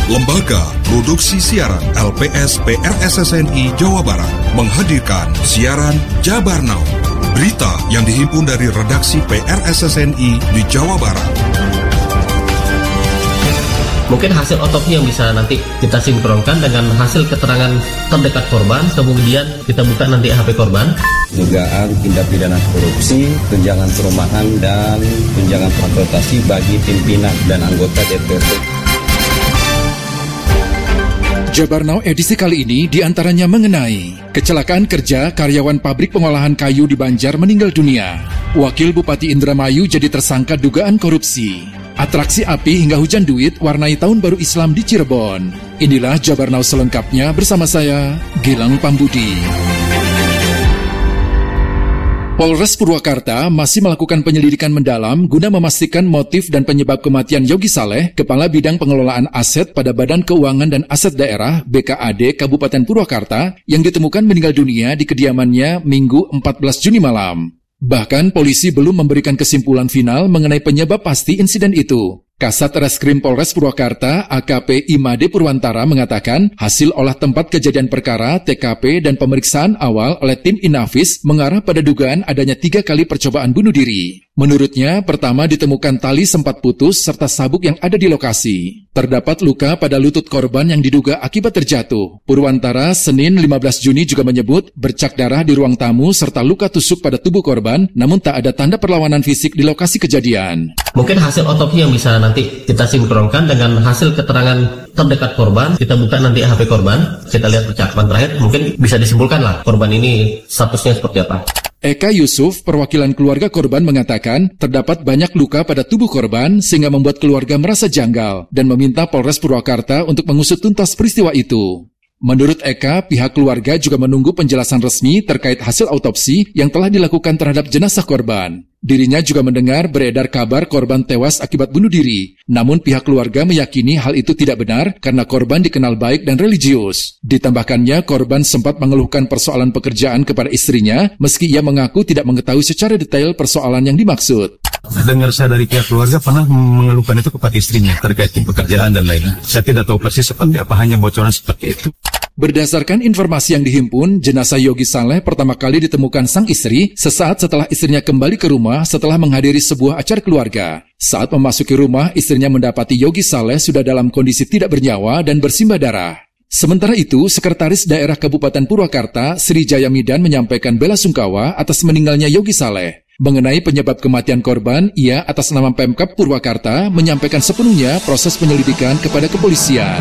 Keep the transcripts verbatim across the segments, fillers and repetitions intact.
Lembaga Produksi Siaran L P S P R S S N I Jawa Barat menghadirkan siaran Jabar Now, berita yang dihimpun dari redaksi P R S S N I di Jawa Barat. Mungkin hasil otopsi yang bisa nanti kita sinkronkan dengan hasil keterangan terdekat korban, kemudian kita buka nanti H P korban. Dugaan tindak pidana korupsi, tunjangan perumahan, dan tunjangan transportasi bagi pimpinan dan anggota D P R D. Jabar Now edisi kali ini diantaranya mengenai kecelakaan kerja karyawan pabrik pengolahan kayu di Banjar meninggal dunia. Wakil Bupati Indramayu jadi tersangka dugaan korupsi. Atraksi api hingga hujan duit warnai Tahun Baru Islam di Cirebon. Inilah Jabar Now selengkapnya bersama saya, Gilang Pambudi. Polres Purwakarta masih melakukan penyelidikan mendalam guna memastikan motif dan penyebab kematian Yogi Saleh, Kepala Bidang Pengelolaan Aset pada Badan Keuangan dan Aset Daerah B K A D Kabupaten Purwakarta yang ditemukan meninggal dunia di kediamannya Minggu empat belas Juni malam. Bahkan polisi belum memberikan kesimpulan final mengenai penyebab pasti insiden itu. Kasat Reskrim Polres Purwakarta A K P Imade Purwantara mengatakan hasil olah tempat kejadian perkara T K P dan pemeriksaan awal oleh tim Inafis mengarah pada dugaan adanya tiga kali percobaan bunuh diri. Menurutnya, pertama ditemukan tali sempat putus serta sabuk yang ada di lokasi. Terdapat luka pada lutut korban yang diduga akibat terjatuh. Purwantara Senin lima belas Juni juga menyebut bercak darah di ruang tamu serta luka tusuk pada tubuh korban, namun tak ada tanda perlawanan fisik di lokasi kejadian. Mungkin hasil otopsi yang bisa nanti kita sinkronkan dengan hasil keterangan terdekat korban, kita buka nanti H P korban, kita lihat percakapan terakhir, mungkin bisa disimpulkan lah korban ini statusnya seperti apa. Eka Yusuf, perwakilan keluarga korban mengatakan terdapat banyak luka pada tubuh korban sehingga membuat keluarga merasa janggal dan meminta Polres Purwakarta untuk mengusut tuntas peristiwa itu. Menurut Eka, pihak keluarga juga menunggu penjelasan resmi terkait hasil autopsi yang telah dilakukan terhadap jenazah korban. Dirinya juga mendengar beredar kabar korban tewas akibat bunuh diri. Namun pihak keluarga meyakini hal itu tidak benar karena korban dikenal baik dan religius. Ditambahkannya, korban sempat mengeluhkan persoalan pekerjaan kepada istrinya meski ia mengaku tidak mengetahui secara detail persoalan yang dimaksud. Dengar saya dari pihak keluarga pernah mengeluhkan itu kepada istrinya terkait pekerjaan dan lain-lain. Saya tidak tahu persis seperti apa, hanya bocoran seperti itu. Berdasarkan informasi yang dihimpun, jenazah Yogi Saleh pertama kali ditemukan sang istri sesaat setelah istrinya kembali ke rumah setelah menghadiri sebuah acara keluarga. Saat memasuki rumah, istrinya mendapati Yogi Saleh sudah dalam kondisi tidak bernyawa dan bersimbah darah. Sementara itu, Sekretaris Daerah Kabupaten Purwakarta, Sri Jaya Midan menyampaikan bela sungkawa atas meninggalnya Yogi Saleh. Mengenai penyebab kematian korban, ia atas nama Pemkab Purwakarta menyampaikan sepenuhnya proses penyelidikan kepada kepolisian.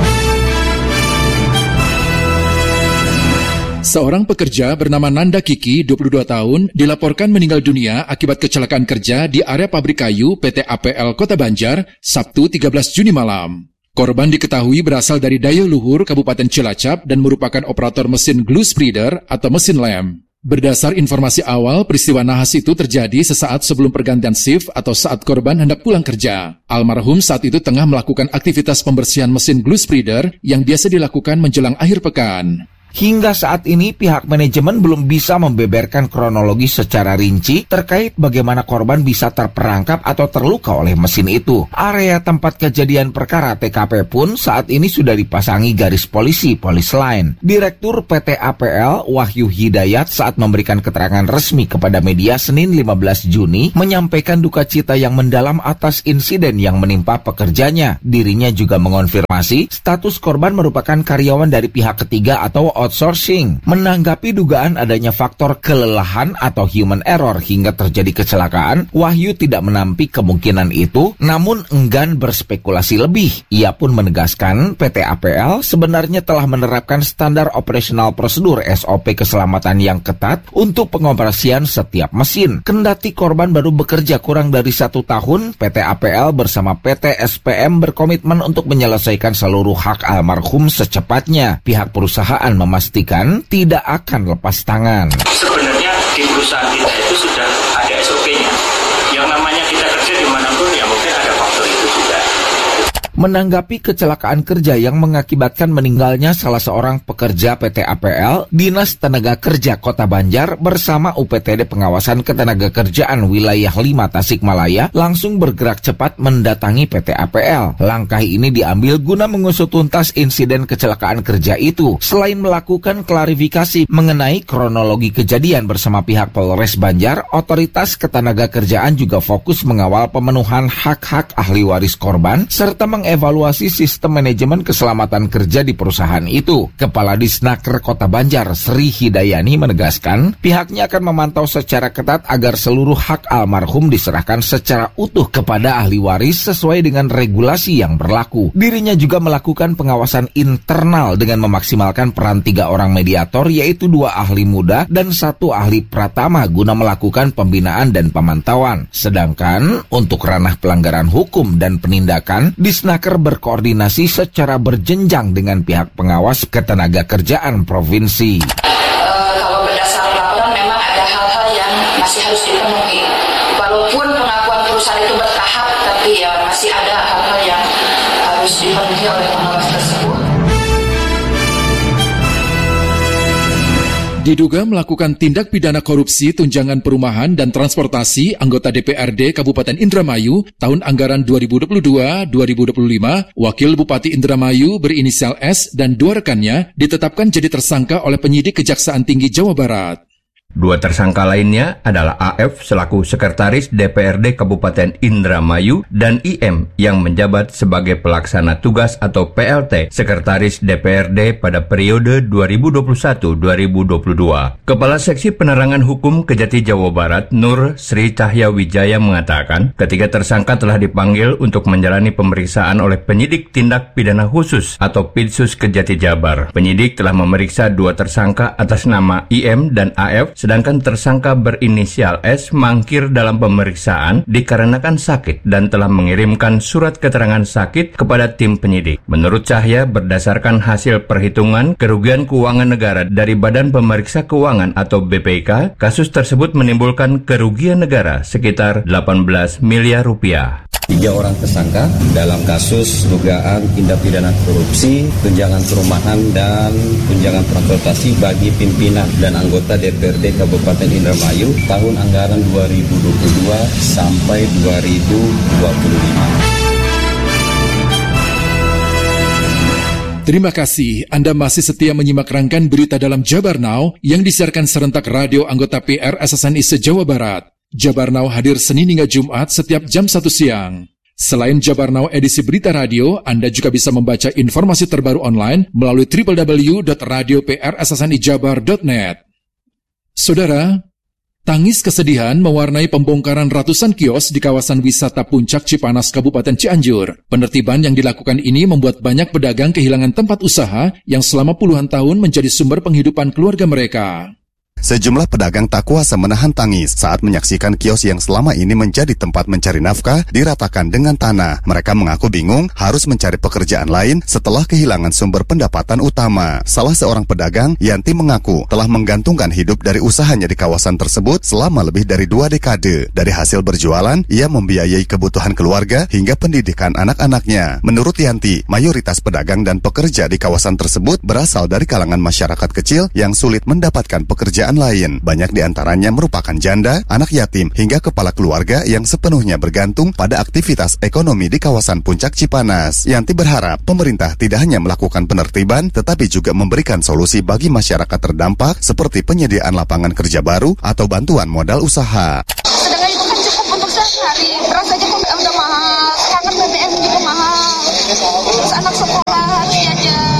Seorang pekerja bernama Nanda Kiki, dua puluh dua tahun, dilaporkan meninggal dunia akibat kecelakaan kerja di area pabrik kayu P T A P L Kota Banjar, Sabtu tiga belas Juni malam. Korban diketahui berasal dari Dayeuhluhur, Kabupaten Cilacap dan merupakan operator mesin glue spreader atau mesin lem. Berdasar informasi awal, peristiwa nahas itu terjadi sesaat sebelum pergantian shift atau saat korban hendak pulang kerja. Almarhum saat itu tengah melakukan aktivitas pembersihan mesin glue spreader yang biasa dilakukan menjelang akhir pekan. Hingga saat ini pihak manajemen belum bisa membeberkan kronologi secara rinci terkait bagaimana korban bisa terperangkap atau terluka oleh mesin itu. Area tempat kejadian perkara T K P pun saat ini sudah dipasangi garis polisi, polis line. Direktur P T A P L Wahyu Hidayat saat memberikan keterangan resmi kepada media Senin lima belas Juni menyampaikan duka cita yang mendalam atas insiden yang menimpa pekerjanya. Dirinya juga mengonfirmasi status korban merupakan karyawan dari pihak ketiga atau outsourcing. Menanggapi dugaan adanya faktor kelelahan atau human error hingga terjadi kecelakaan, Wahyu tidak menampik kemungkinan itu, namun enggan berspekulasi lebih. Ia pun menegaskan P T A P L sebenarnya telah menerapkan standar operasional prosedur S O P keselamatan yang ketat untuk pengoperasian setiap mesin. Kendati korban baru bekerja kurang dari satu tahun, P T A P L bersama P T S P M berkomitmen untuk menyelesaikan seluruh hak almarhum secepatnya. Pihak perusahaan memastikan memastikan tidak akan lepas tangan. Sebenarnya di perusahaan kita itu sudah ada S O P-nya. Yang namanya kita kerja dimanapun ya mungkin ada faktor itu juga. Menanggapi kecelakaan kerja yang mengakibatkan meninggalnya salah seorang pekerja P T A P L, Dinas Tenaga Kerja Kota Banjar bersama U P T D Pengawasan Ketenagakerjaan Wilayah lima Tasikmalaya langsung bergerak cepat mendatangi P T A P L. Langkah ini diambil guna mengusut tuntas insiden kecelakaan kerja itu. Selain melakukan klarifikasi mengenai kronologi kejadian bersama pihak Polres Banjar, Otoritas Ketenagakerjaan juga fokus mengawal pemenuhan hak-hak ahli waris korban serta mengevaluasi sistem manajemen keselamatan kerja di perusahaan itu. Kepala Disnaker Kota Banjar, Sri Hidayani, menegaskan pihaknya akan memantau secara ketat agar seluruh hak almarhum diserahkan secara utuh kepada ahli waris sesuai dengan regulasi yang berlaku. Dirinya juga melakukan pengawasan internal dengan memaksimalkan peran tiga orang mediator, yaitu dua ahli muda dan satu ahli pratama guna melakukan pembinaan dan pemantauan. Sedangkan untuk ranah pelanggaran hukum dan penindakan, Disnaker berkoordinasi secara berjenjang dengan pihak pengawas Ketenagakerjaan Provinsi. Uh, kalau berdasarkan laporan memang ada hal-hal yang masih harus dipenuhi. Walaupun pengakuan perusahaan itu bertahap, tapi ya masih ada hal-hal yang harus dipenuhi oleh pengawas tersebut. Diduga melakukan tindak pidana korupsi tunjangan perumahan dan transportasi anggota D P R D Kabupaten Indramayu tahun anggaran dua ribu dua puluh dua dua ribu dua puluh lima, Wakil Bupati Indramayu berinisial S dan dua rekannya ditetapkan jadi tersangka oleh penyidik Kejaksaan Tinggi Jawa Barat. Dua tersangka lainnya adalah A F selaku Sekretaris D P R D Kabupaten Indramayu dan I M yang menjabat sebagai pelaksana tugas atau P L T Sekretaris D P R D pada periode dua ribu dua puluh satu sampai dua ribu dua puluh dua. Kepala Seksi Penerangan Hukum Kejati Jawa Barat, Nur Sri Cahya Wijaya, mengatakan ketiga tersangka telah dipanggil untuk menjalani pemeriksaan oleh penyidik tindak pidana khusus atau Pidsus Kejati Jabar. Penyidik telah memeriksa dua tersangka atas nama I M dan A F, sedangkan tersangka berinisial S mangkir dalam pemeriksaan dikarenakan sakit dan telah mengirimkan surat keterangan sakit kepada tim penyidik. Menurut Cahya, berdasarkan hasil perhitungan kerugian keuangan negara dari Badan Pemeriksa Keuangan atau B P K, kasus tersebut menimbulkan kerugian negara sekitar delapan belas miliar rupiah. Tiga orang tersangka dalam kasus dugaan tindak pidana korupsi, tunjangan perumahan dan tunjangan transportasi bagi pimpinan dan anggota D P R D Kabupaten Indramayu tahun anggaran dua ribu dua puluh dua sampai dua ribu dua puluh lima. Terima kasih Anda masih setia menyimak rangkaian berita dalam Jabar Now yang disiarkan serentak radio anggota P R S S N I se-Jawa Barat. Jabar Now hadir Senin hingga Jumat setiap jam satu siang. Selain Jabar Now edisi berita radio, Anda juga bisa membaca informasi terbaru online melalui w w w dot radio p r s s n i jabar dot net. Saudara, tangis kesedihan mewarnai pembongkaran ratusan kios di kawasan wisata Puncak Cipanas, Kabupaten Cianjur. Penertiban yang dilakukan ini membuat banyak pedagang kehilangan tempat usaha yang selama puluhan tahun menjadi sumber penghidupan keluarga mereka. Sejumlah pedagang tak kuasa menahan tangis saat menyaksikan kios yang selama ini menjadi tempat mencari nafkah diratakan dengan tanah. Mereka mengaku bingung harus mencari pekerjaan lain setelah kehilangan sumber pendapatan utama. Salah seorang pedagang, Yanti, mengaku telah menggantungkan hidup dari usahanya di kawasan tersebut selama lebih dari dua dekade. Dari hasil berjualan, ia membiayai kebutuhan keluarga hingga pendidikan anak-anaknya. Menurut Yanti, mayoritas pedagang dan pekerja di kawasan tersebut berasal dari kalangan masyarakat kecil yang sulit mendapatkan pekerjaan lain. Banyak di antaranya merupakan janda, anak yatim, hingga kepala keluarga yang sepenuhnya bergantung pada aktivitas ekonomi di kawasan Puncak Cipanas. Yanti berharap pemerintah tidak hanya melakukan penertiban, tetapi juga memberikan solusi bagi masyarakat terdampak seperti penyediaan lapangan kerja baru atau bantuan modal usaha. Sedangkan itu kan cukup untuk sehari, beras aja pun udah mahal, sekarang B B M juga mahal, terus anak sekolah harus jajan.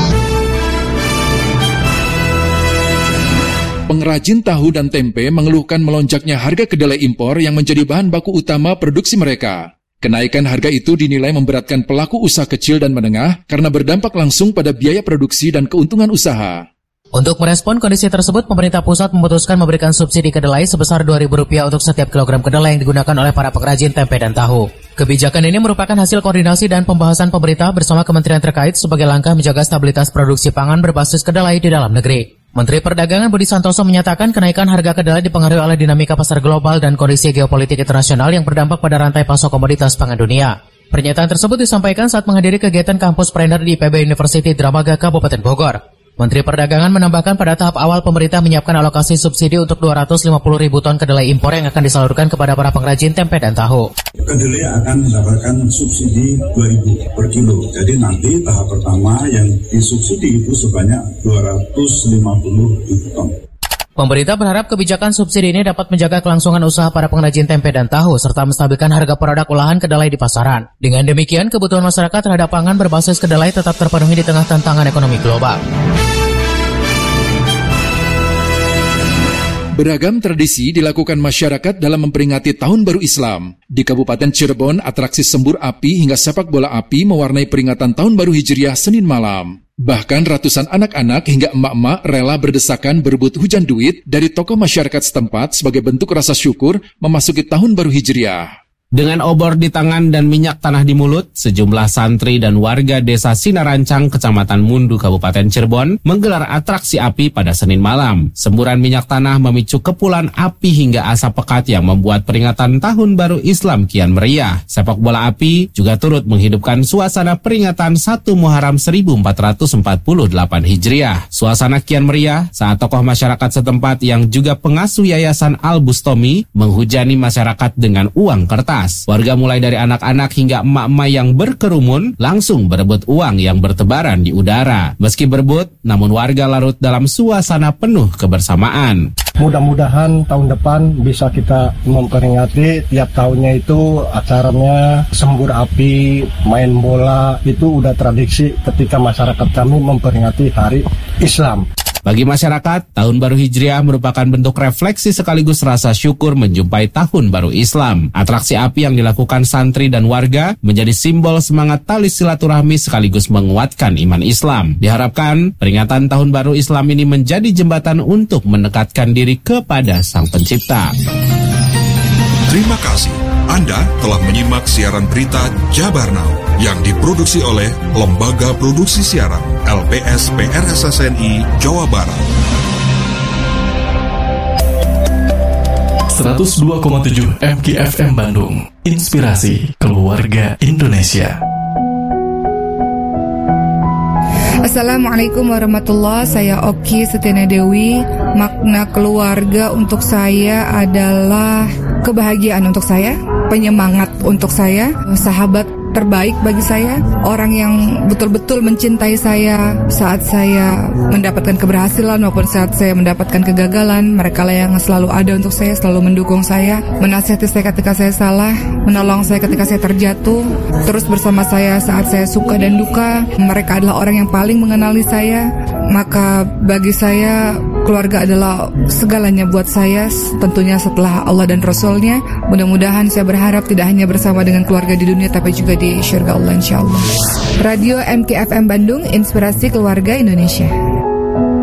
Pengrajin tahu dan tempe mengeluhkan melonjaknya harga kedelai impor yang menjadi bahan baku utama produksi mereka. Kenaikan harga itu dinilai memberatkan pelaku usaha kecil dan menengah karena berdampak langsung pada biaya produksi dan keuntungan usaha. Untuk merespon kondisi tersebut, pemerintah pusat memutuskan memberikan subsidi kedelai sebesar dua ribu rupiah untuk setiap kilogram kedelai yang digunakan oleh para pengrajin tempe dan tahu. Kebijakan ini merupakan hasil koordinasi dan pembahasan pemerintah bersama kementerian terkait sebagai langkah menjaga stabilitas produksi pangan berbasis kedelai di dalam negeri. Menteri Perdagangan Budi Santoso menyatakan kenaikan harga kedelai dipengaruhi oleh dinamika pasar global dan kondisi geopolitik internasional yang berdampak pada rantai pasok komoditas pangan dunia. Pernyataan tersebut disampaikan saat menghadiri kegiatan kampus Trainer di I P B University Dramaga Kabupaten Bogor. Menteri Perdagangan menambahkan pada tahap awal pemerintah menyiapkan alokasi subsidi untuk dua ratus lima puluh ribu ton kedelai impor yang akan disalurkan kepada para pengrajin tempe dan tahu. Kedelai akan mendapatkan subsidi dua ribu per kilo. Jadi nanti tahap pertama yang disubsidi itu sebanyak dua ratus lima puluh ribu ton. Pemerintah berharap kebijakan subsidi ini dapat menjaga kelangsungan usaha para pengrajin tempe dan tahu serta menstabilkan harga produk olahan kedelai di pasaran. Dengan demikian, kebutuhan masyarakat terhadap pangan berbasis kedelai tetap terpenuhi di tengah tantangan ekonomi global. Beragam tradisi dilakukan masyarakat dalam memperingati Tahun Baru Islam. Di Kabupaten Cirebon, atraksi sembur api hingga sepak bola api mewarnai peringatan Tahun Baru Hijriah Senin malam. Bahkan ratusan anak-anak hingga emak-emak rela berdesakan berebut hujan duit dari tokoh masyarakat setempat sebagai bentuk rasa syukur memasuki Tahun Baru Hijriah. Dengan obor di tangan dan minyak tanah di mulut, sejumlah santri dan warga desa Sinarancang, Kecamatan Mundu, Kabupaten Cirebon, menggelar atraksi api pada Senin malam. Semburan minyak tanah memicu kepulan api hingga asap pekat yang membuat peringatan Tahun Baru Islam kian meriah. Sepak bola api juga turut menghidupkan suasana peringatan satu Muharram seribu empat ratus empat puluh delapan Hijriah. Suasana kian meriah saat tokoh masyarakat setempat yang juga pengasuh Yayasan Al-Bustomi menghujani masyarakat dengan uang kertas. Warga mulai dari anak-anak hingga emak-emak yang berkerumun langsung berebut uang yang bertebaran di udara. Meski berebut, namun warga larut dalam suasana penuh kebersamaan. Mudah-mudahan tahun depan bisa kita memperingati tiap tahunnya itu acaranya sembur api, main bola, itu udah tradisi ketika masyarakat kami memperingati Hari Islam. Bagi masyarakat, Tahun Baru Hijriah merupakan bentuk refleksi sekaligus rasa syukur menjumpai Tahun Baru Islam. Atraksi api yang dilakukan santri dan warga menjadi simbol semangat tali silaturahmi sekaligus menguatkan iman Islam. Diharapkan, peringatan Tahun Baru Islam ini menjadi jembatan untuk mendekatkan diri kepada Sang Pencipta. Terima kasih. Anda telah menyimak siaran berita Jabar Now yang diproduksi oleh Lembaga Produksi Siaran L P S P R S S N I Jawa Barat. seratus dua koma tujuh M K F M Bandung, inspirasi keluarga Indonesia. Assalamualaikum warahmatullahi wabarakatuh. Saya Oki Setiana Dewi. Makna keluarga untuk saya adalah kebahagiaan untuk saya, penyemangat untuk saya, sahabat terbaik bagi saya, orang yang betul-betul mencintai saya saat saya mendapatkan keberhasilan maupun saat saya mendapatkan kegagalan. Mereka lah yang selalu ada untuk saya, selalu mendukung saya, menasihati saya ketika saya salah, menolong saya ketika saya terjatuh, terus bersama saya saat saya suka dan duka. Mereka adalah orang yang paling mengenali saya. Maka bagi saya keluarga adalah segalanya buat saya, tentunya setelah Allah dan Rasulnya. Mudah-mudahan saya berharap tidak hanya bersama dengan keluarga di dunia tapi juga di surga Allah insya Allah. Radio M K F M Bandung, inspirasi keluarga Indonesia.